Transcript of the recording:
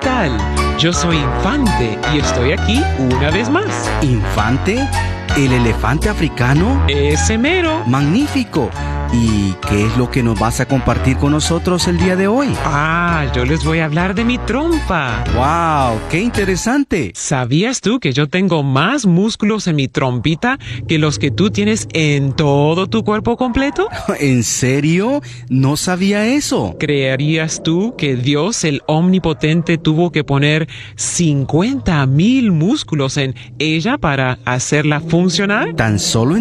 tal? Yo soy Infante y estoy aquí una vez más. ¿Infante? ¿El elefante africano? ¡Ese mero! ¡Magnífico! ¿Y qué es lo que nos vas a compartir con nosotros el día de hoy? Yo les voy a hablar de mi trompa. ¡Wow! ¡Qué interesante! ¿Sabías tú que yo tengo más músculos en mi trompita que los que tú tienes en todo tu cuerpo completo? ¿En serio? No sabía eso. ¿Creerías tú que Dios, el Omnipotente, tuvo que poner 50,000 músculos en ella para hacerla funcionar? ¿Tan solo